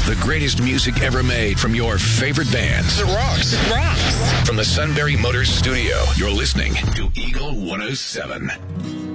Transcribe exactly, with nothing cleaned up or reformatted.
The greatest music ever made from your favorite bands. It rocks. It rocks. From the Sunbury Motors studio, you're listening to Eagle one oh seven.